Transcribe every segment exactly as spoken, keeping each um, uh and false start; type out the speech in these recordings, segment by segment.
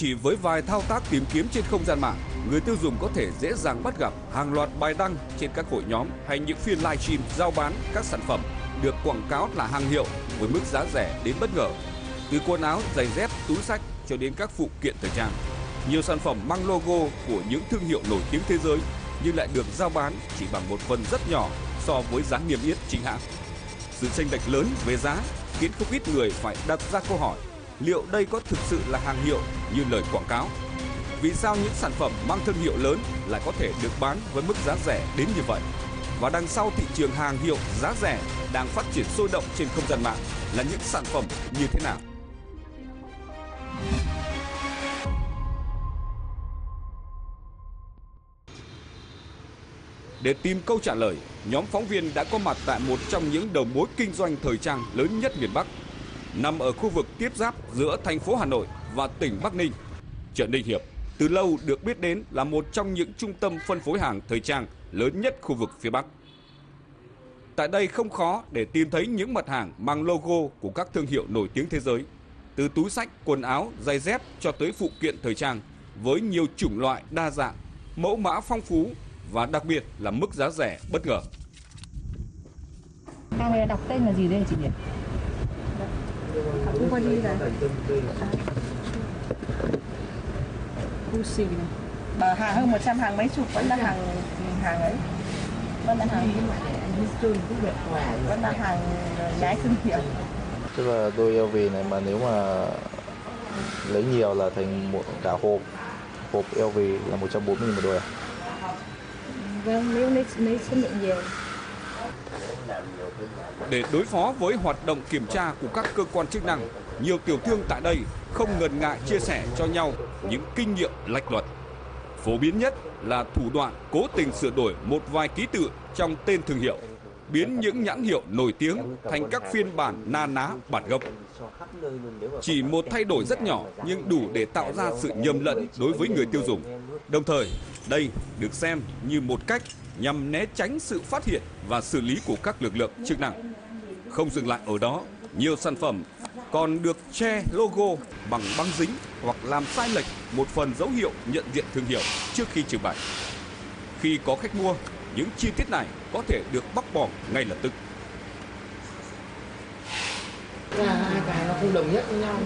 chỉ với vài thao tác tìm kiếm trên không gian mạng, người tiêu dùng có thể dễ dàng bắt gặp hàng loạt bài đăng trên các hội nhóm hay những phiên livestream giao bán các sản phẩm được quảng cáo là hàng hiệu với mức giá rẻ đến bất ngờ. Từ quần áo, giày dép, túi xách cho đến các phụ kiện thời trang, nhiều sản phẩm mang logo của những thương hiệu nổi tiếng thế giới nhưng lại được giao bán chỉ bằng một phần rất nhỏ so với giá niêm yết chính hãng. Sự chênh lệch lớn về giá khiến không ít người phải đặt ra câu hỏi: liệu đây có thực sự là hàng hiệu như lời quảng cáo? Vì sao những sản phẩm mang thương hiệu lớn lại có thể được bán với mức giá rẻ đến như vậy? Và đằng sau thị trường hàng hiệu giá rẻ đang phát triển sôi động trên không gian mạng là những sản phẩm như thế nào? Để tìm câu trả lời, nhóm phóng viên đã có mặt tại một trong những đầu mối kinh doanh thời trang lớn nhất miền Bắc, nằm ở khu vực tiếp giáp giữa thành phố Hà Nội và tỉnh Bắc Ninh. Chợ Ninh Hiệp từ lâu được biết đến là một trong những trung tâm phân phối hàng thời trang lớn nhất khu vực phía Bắc. Tại đây không khó để tìm thấy những mặt hàng mang logo của các thương hiệu nổi tiếng thế giới, từ túi xách, quần áo, giày dép cho tới phụ kiện thời trang với nhiều chủng loại đa dạng, mẫu mã phong phú và đặc biệt là mức giá rẻ bất ngờ. Hàng này đọc tên là gì đây chị nhỉ? Không có đi là Gucci này. Mà hàng hơn một trăm hàng mấy chục vẫn là hàng hàng ấy. Vẫn là hàng vẫn là hàng nhái thương hiệu. Tức là đôi eo vê này mà nếu mà lấy nhiều là thành một cả hộp hộp eo vê là một trăm bốn mươi nghìn một đôi à? Vâng, nếu lấy, lấy số lượng nhiều. Để đối phó với hoạt động kiểm tra của các cơ quan chức năng, nhiều tiểu thương tại đây không ngần ngại chia sẻ cho nhau những kinh nghiệm lạch luật. Phổ biến nhất là thủ đoạn cố tình sửa đổi một vài ký tự trong tên thương hiệu, biến những nhãn hiệu nổi tiếng thành các phiên bản na ná bản gốc. Chỉ một thay đổi rất nhỏ nhưng đủ để tạo ra sự nhầm lẫn đối với người tiêu dùng. Đồng thời, đây được xem như một cách nhằm né tránh sự phát hiện và xử lý của các lực lượng chức năng. Không dừng lại ở đó, nhiều sản phẩm còn được che logo bằng băng dính hoặc làm sai lệch một phần dấu hiệu nhận diện thương hiệu trước khi trưng bày. Khi có khách mua, những chi tiết này có thể được bóc bỏ ngay lập tức. Là hai cái nó không đồng nhất với nhau.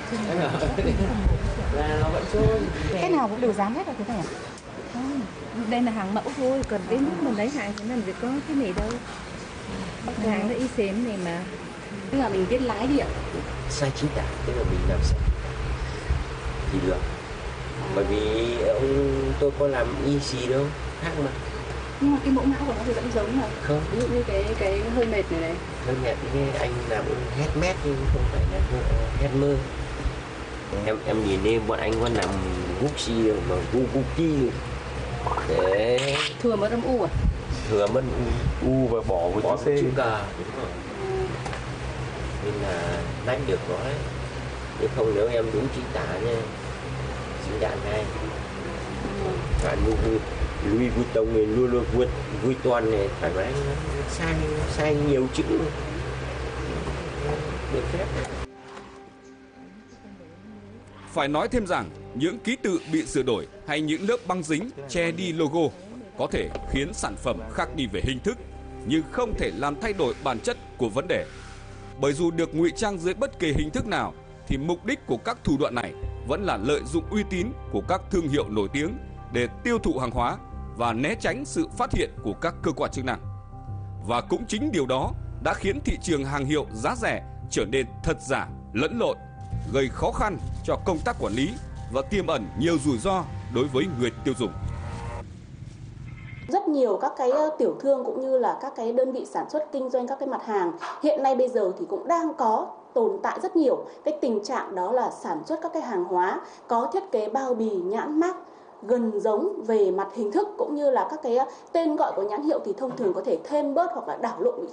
Là nó vẫn trôi. Cái nào cũng đều dám hết rồi thế này à? Không, đây là hàng mẫu thôi, còn đến lúc mình lấy hàng thì làm việc có cái này đâu. Cái hàng nó y xến này mà. Tức là mình viết lái đi ạ. Sai chính tả, tức là mình làm sai thì được. Bởi vì ông tôi có làm y xì đâu, khác mà. Nhưng mà cái mẫu mã của nó thì vẫn giống mà. Không. Ví dụ như cái cái hơi mệt này này. Hơi mệt thì anh làm handmade nhưng không phải là handmade. Em em nhìn em bọn anh có làm Gucci mà Gucci để Thừa mất âm u à? thừa mất u và bỏ với bỏ chữ cờ, đúng rồi. Nên là đánh được nó đấy. Nếu không nếu em đúng chính tả nha, chính tả này. Cả Louis Louis Vuitton này luôn luôn vượt vui toàn này phải nói sai sai nhiều chữ được phép. Phải nói thêm rằng, những ký tự bị sửa đổi hay những lớp băng dính che đi logo có thể khiến sản phẩm khác đi về hình thức, nhưng không thể làm thay đổi bản chất của vấn đề. Bởi dù được ngụy trang dưới bất kỳ hình thức nào, thì mục đích của các thủ đoạn này vẫn là lợi dụng uy tín của các thương hiệu nổi tiếng để tiêu thụ hàng hóa và né tránh sự phát hiện của các cơ quan chức năng. Và cũng chính điều đó đã khiến thị trường hàng hiệu giá rẻ trở nên thật giả, lẫn lộn, gây khó khăn cho công tác quản lý và tiềm ẩn nhiều rủi ro đối với người tiêu dùng. Rất nhiều các cái tiểu thương cũng như là các cái đơn vị sản xuất kinh doanh các cái mặt hàng hiện nay bây giờ thì cũng đang có tồn tại rất nhiều cái tình trạng đó là sản xuất các cái hàng hóa có thiết kế bao bì nhãn mác gần giống về mặt hình thức cũng như là các cái tên gọi của nhãn hiệu thì thông thường có thể thêm bớt hoặc là đảo lộn vị